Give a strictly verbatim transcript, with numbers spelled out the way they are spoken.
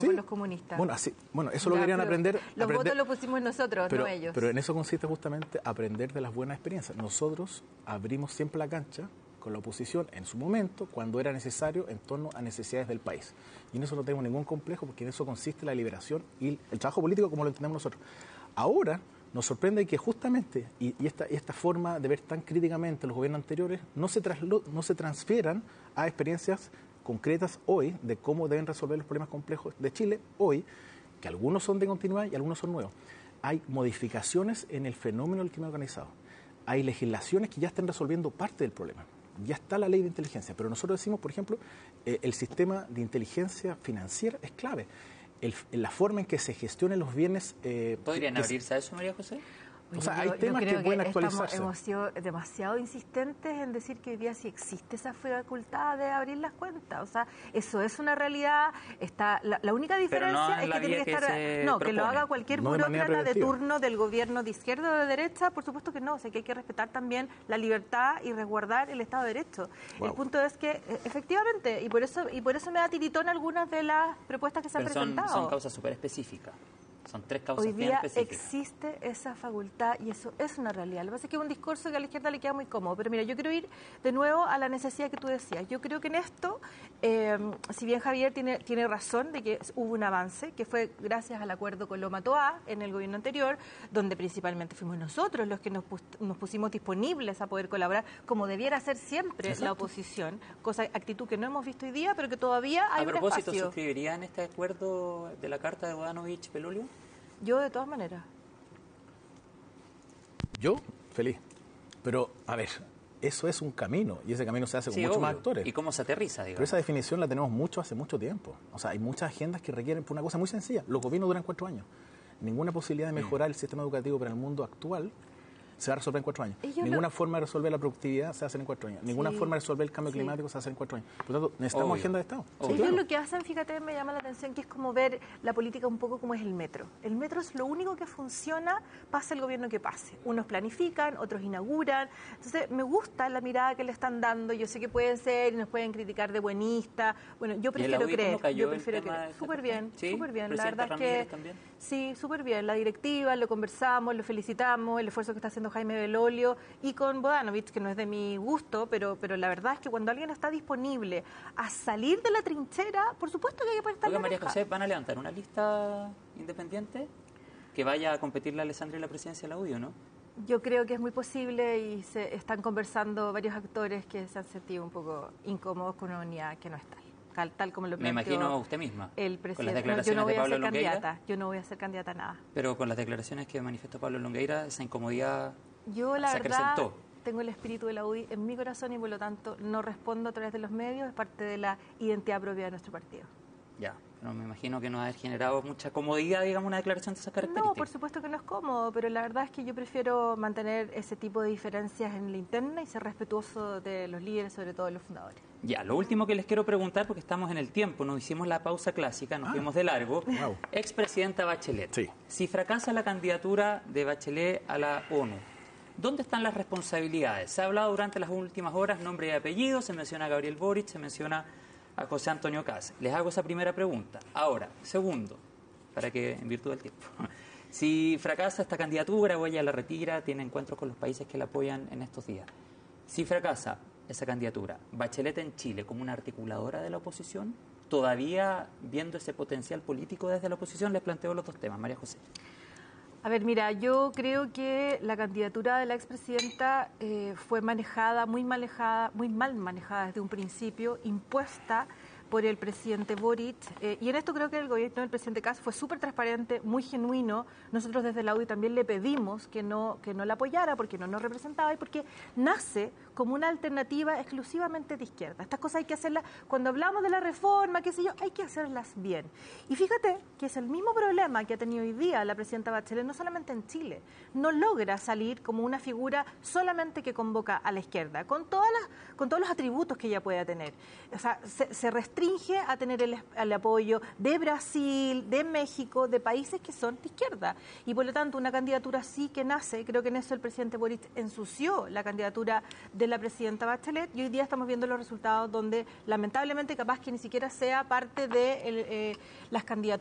¿Sí? Con los comunistas. Bueno, así, bueno eso ya, lo deberían aprender. Los aprender, votos los pusimos nosotros, pero, no ellos. Pero en eso consiste justamente aprender de las buenas experiencias. Nosotros abrimos siempre la cancha con la oposición en su momento, cuando era necesario, en torno a necesidades del país. Y en eso no tenemos ningún complejo, porque en eso consiste la liberación y el trabajo político como lo entendemos nosotros. Ahora nos sorprende que justamente, y, y, esta, y esta forma de ver tan críticamente los gobiernos anteriores, no se, traslo, no se transfieran a experiencias concretas hoy de cómo deben resolver los problemas complejos de Chile hoy, que algunos son de continuidad y algunos son nuevos. Hay modificaciones en el fenómeno del crimen organizado. Hay legislaciones que ya están resolviendo parte del problema. Ya está la ley de inteligencia, pero nosotros decimos, por ejemplo, eh, el sistema de inteligencia financiera es clave. El, la forma en que se gestionen los bienes... Eh, ¿Podrían que, abrirse a eso, María José? Oye, o sea, yo, hay temas que pueden que actualizarse. Hemos sido demasiado insistentes en decir que hoy día sí existe esa facultad de abrir las cuentas. O sea, eso es una realidad. Está la, la única diferencia no es que tiene que estar... Que no, propone. Que lo haga cualquier no burócrata de, de turno del gobierno de izquierda o de derecha. Por supuesto que no. O sea, que hay que respetar también la libertad y resguardar el Estado de Derecho. Wow. El punto es que, efectivamente, y por eso y por eso me da tiritón algunas de las propuestas que se Pero han son, presentado. son causas súper específicas. Son tres causas Hoy bien día específicas. existe esa facultad y eso es una realidad. Lo que pasa es que es un discurso que a la izquierda le queda muy cómodo. Pero mira, yo quiero ir de nuevo a la necesidad que tú decías. Yo creo que en esto, eh, si bien Javier tiene, tiene razón de que hubo un avance, que fue gracias al acuerdo con Loma Toá en el gobierno anterior, donde principalmente fuimos nosotros los que nos, pus, nos pusimos disponibles a poder colaborar, como debiera ser siempre Exacto. la oposición, cosa actitud que no hemos visto hoy día, pero que todavía hay un espacio. A propósito, un ¿suscribirían este acuerdo de la Carta de Bodanovich-Belolio? Yo, de todas maneras. Yo, feliz. Pero, a ver, eso es un camino, y ese camino se hace con sí, muchos obvio. más actores. ¿Y cómo se aterriza, digamos? Pero esa definición la tenemos mucho hace mucho tiempo. O sea, hay muchas agendas que requieren, por una cosa muy sencilla, los gobiernos duran cuatro años. Ninguna posibilidad de mejorar mm. el sistema educativo para el mundo actual se va a resolver en cuatro años. Ninguna lo... forma de resolver la productividad se va a hacer en cuatro años. Ninguna sí. forma de resolver el cambio sí. climático se va a hacer en cuatro años. Por lo tanto, necesitamos Obvio. agenda de Estado. Sí, Ellos claro. lo que hacen, fíjate, me llama la atención, que es como ver la política un poco como es el metro. El metro es lo único que funciona, pase el gobierno que pase. Unos planifican, otros inauguran. Entonces, me gusta la mirada que le están dando. Yo sé que pueden ser y nos pueden criticar de buenista. Bueno, yo prefiero creer. Yo prefiero creer. Súper bien, ¿Sí? súper bien. La verdad Ramírez es que... También. Sí, súper bien. La directiva, lo conversamos, lo felicitamos, el esfuerzo que está haciendo Jaime Belolio y con Bodanovich, que no es de mi gusto, pero, pero la verdad es que cuando alguien está disponible a salir de la trinchera, por supuesto que hay que poder estar Oiga, María José, ¿van a levantar una lista independiente que vaya a competir la Alessandra y la presidencia de la U D I, o no? Yo creo que es muy posible y se están conversando varios actores que se han sentido un poco incómodos con una unidad que no es tal. Tal, tal como lo Me imagino usted misma. El presidente. Con las declaraciones no, yo no voy de Pablo a ser Longueira. candidata. Yo no voy a ser candidata a nada. Pero con las declaraciones que manifestó Pablo Longueira, esa incomodidad yo, la se verdad, acrecentó. Tengo el espíritu de la U D I en mi corazón y por lo tanto no respondo a través de los medios, es parte de la identidad propia de nuestro partido. Ya, pero me imagino que no ha generado mucha comodidad, digamos, una declaración de esas características. No, por supuesto que no es cómodo, pero la verdad es que yo prefiero mantener ese tipo de diferencias en la interna y ser respetuoso de los líderes, sobre todo de los fundadores. Ya, lo último que les quiero preguntar, porque estamos en el tiempo, nos hicimos la pausa clásica, nos ah. fuimos de largo. Wow. Expresidenta Bachelet, sí. si fracasa la candidatura de Bachelet a la ONU, ¿dónde están las responsabilidades? Se ha hablado durante las últimas horas nombre y apellido, se menciona a Gabriel Boric, se menciona a José Antonio Kast. Les hago esa primera pregunta. Ahora, segundo, para que, en virtud del tiempo, si fracasa esta candidatura o ella la retira, tiene encuentros con los países que la apoyan en estos días. Si fracasa esa candidatura, Bachelet en Chile como una articuladora de la oposición, todavía viendo ese potencial político desde la oposición, les planteo los dos temas. María José. A ver, mira, yo creo que la candidatura de la expresidenta eh, fue manejada, muy manejada, muy mal manejada desde un principio, impuesta por el presidente Boric, eh, y en esto creo que el gobierno del presidente Kast fue súper transparente, muy genuino. Nosotros desde la U D I también le pedimos que no, que no la apoyara porque no nos representaba y porque nace como una alternativa exclusivamente de izquierda. Estas cosas hay que hacerlas, cuando hablamos de la reforma, qué sé yo, hay que hacerlas bien. Y fíjate que es el mismo problema que ha tenido hoy día la presidenta Bachelet, no solamente en Chile, no logra salir como una figura solamente que convoca a la izquierda, con todas las, con todos los atributos que ella pueda tener. O sea, se, se restringe a tener el, el apoyo de Brasil, de México, de países que son de izquierda. Y por lo tanto, una candidatura así que nace, creo que en eso el presidente Boric ensució la candidatura de de la presidenta Bachelet, y hoy día estamos viendo los resultados donde lamentablemente capaz que ni siquiera sea parte de el, eh, las candidaturas